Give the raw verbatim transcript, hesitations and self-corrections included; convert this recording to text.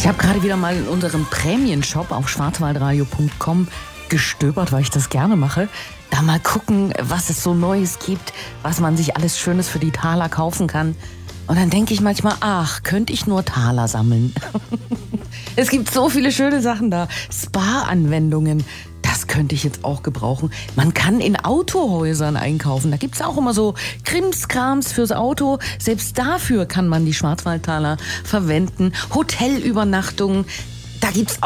Ich habe gerade wieder mal in unserem Prämienshop auf schwarzwaldradio punkt com gestöbert, weil ich das gerne mache. Da mal gucken, was es so Neues gibt, was man sich alles Schönes für die Taler kaufen kann. Und dann denke ich manchmal, ach, könnte ich nur Taler sammeln. Es gibt so viele schöne Sachen da. Spa-Anwendungen, das könnte ich jetzt auch gebrauchen. Man kann in Autohäusern einkaufen. Da gibt es auch immer so Krimskrams fürs Auto. Selbst dafür kann man die Schwarzwaldtaler verwenden. Hotelübernachtungen, da gibt es